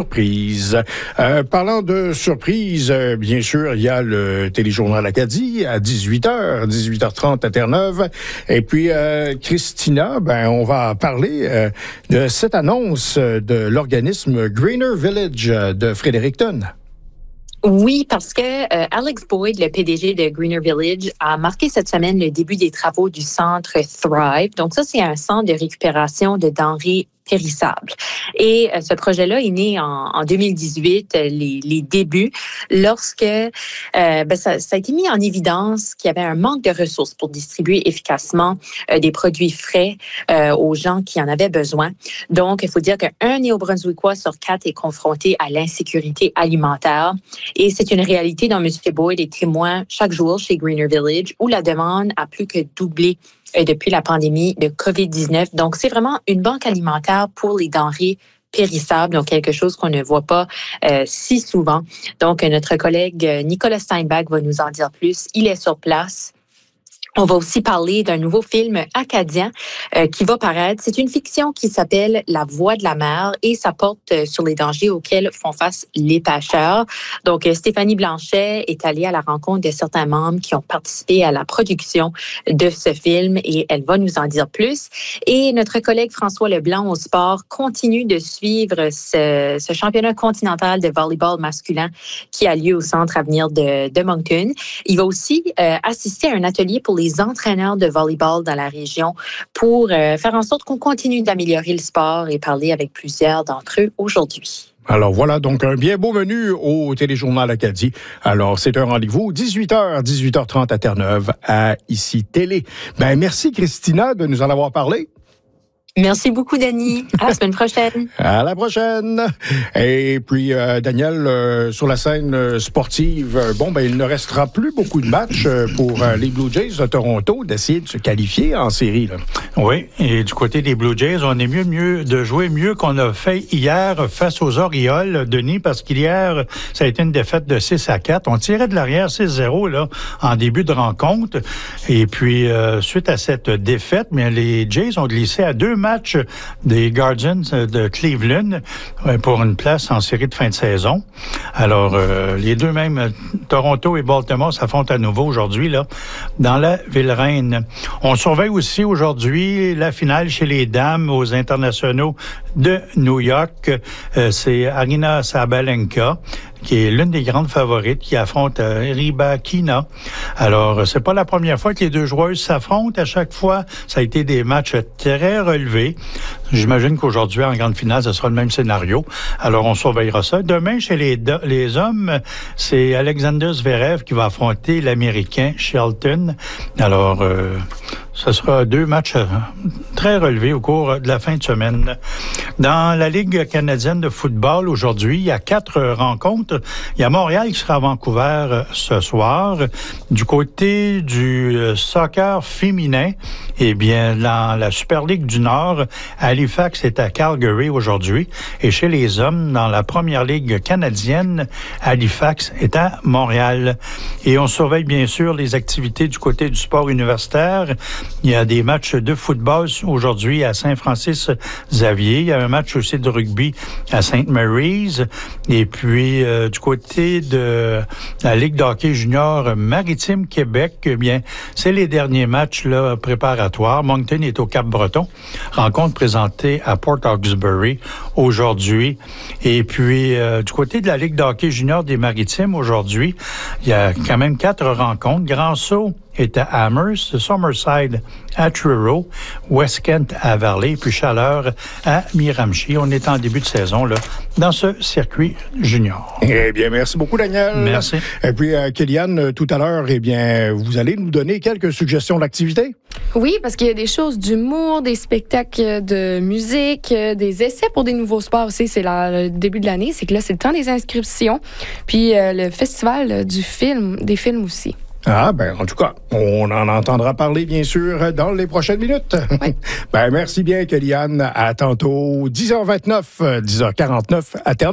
surprise. Parlant de surprise, bien sûr, il y a le téléjournal Acadie à 18h, 18h30 à Terre-Neuve. Et puis, Christina, on va parler de cette annonce de l'organisme Greener Village de Fredericton. Oui, parce que Alex Boyd, le PDG de Greener Village, a marqué cette semaine le début des travaux du centre Thrive. Donc ça, c'est un centre de récupération de denrées périssables. Et ce projet-là est né en 2018, les débuts, lorsque ça a été mis en évidence qu'il y avait un manque de ressources pour distribuer efficacement des produits frais aux gens qui en avaient besoin. Donc, il faut dire qu'un Néo-Brunswickois sur 4 est confronté à l'insécurité alimentaire. Et c'est une réalité dont M. Boyd est témoin chaque jour chez Greener Village, où la demande a plus que doublé depuis la pandémie de COVID-19. Donc, c'est vraiment une banque alimentaire pour les denrées périssables, donc quelque chose qu'on ne voit pas si souvent. Donc, notre collègue Nicolas Steinbach va nous en dire plus. Il est sur place. On va aussi parler d'un nouveau film acadien qui va paraître. C'est une fiction qui s'appelle La Voix de la mer et ça porte sur les dangers auxquels font face les pêcheurs. Donc, Stéphanie Blanchet est allée à la rencontre de certains membres qui ont participé à la production de ce film et elle va nous en dire plus. Et notre collègue François Leblanc au sport continue de suivre ce championnat continental de volleyball masculin qui a lieu au Centre Avenir de Moncton. Il va aussi assister à un atelier pour les entraîneurs de volleyball dans la région pour faire en sorte qu'on continue d'améliorer le sport et parler avec plusieurs d'entre eux aujourd'hui. Alors voilà, donc un bien beau menu au Téléjournal Acadie. Alors, c'est un rendez-vous 18h, 18h30 à Terre-Neuve, à Ici Télé. Merci Christina de nous en avoir parlé. Merci beaucoup, Denis. À la semaine prochaine. À la prochaine. Et puis, Daniel, sur la scène sportive, il ne restera plus beaucoup de matchs pour les Blue Jays de Toronto d'essayer de se qualifier en série. Là. Oui, et du côté des Blue Jays, on est mieux de jouer mieux qu'on a fait hier face aux Orioles, Denis, parce qu'hier, ça a été une défaite de 6-4. On tirait de l'arrière 6-0 là, en début de rencontre. Et puis, suite à cette défaite, les Jays ont glissé à 2 matchs des Guardians de Cleveland pour une place en série de fin de saison. Alors, les deux mêmes, Toronto et Baltimore, s'affrontent à nouveau aujourd'hui là, dans la Ville-Reine. On surveille aussi aujourd'hui la finale chez les dames aux internationaux de New York. C'est Aryna Sabalenka qui est l'une des grandes favorites, qui affronte Rybakina. Alors, c'est pas la première fois que les deux joueuses s'affrontent. À chaque fois, ça a été des matchs très relevés. J'imagine qu'aujourd'hui, en grande finale, ce sera le même scénario. Alors, on surveillera ça. Demain, chez les hommes, c'est Alexander Zverev qui va affronter l'Américain Shelton. Alors, ce sera 2 matchs très relevés au cours de la fin de semaine. Dans la Ligue canadienne de football, aujourd'hui, il y a 4 rencontres. Il y a Montréal qui sera à Vancouver ce soir. Du côté du soccer féminin, dans la Super Ligue du Nord, Halifax est à Calgary aujourd'hui. Et chez les hommes, dans la Première Ligue canadienne, Halifax est à Montréal. Et on surveille bien sûr les activités du côté du sport universitaire. Il y a des matchs de football aujourd'hui à Saint-Francis-Xavier. Il y a un match aussi de rugby à St. Mary's. Et puis, du côté de la Ligue de hockey junior Maritime Québec, c'est les derniers matchs là, préparatoires. Moncton est au Cap-Breton. Rencontre présentée à Port Hawkesbury aujourd'hui. Et puis, du côté de la Ligue de hockey junior des Maritimes, aujourd'hui, il y a quand même 4 rencontres. Grand Sault est à Amherst, Summerside à Truro, West Kent à Varley, puis Chaleur à Miramichi. On est en début de saison là, dans ce circuit junior. Eh bien, merci beaucoup, Daniel. Merci. Et puis, Kéliane, tout à l'heure, vous allez nous donner quelques suggestions d'activités? Oui, parce qu'il y a des choses d'humour, des spectacles de musique, des essais pour des nouveaux sports aussi. C'est le début de l'année, c'est que là, c'est le temps des inscriptions. Puis le festival des films aussi. Ah, en tout cas, on en entendra parler, bien sûr, dans les prochaines minutes. Oui. Merci bien, Kéliane. À tantôt, 10h29, 10h49 à Terre-Neuve.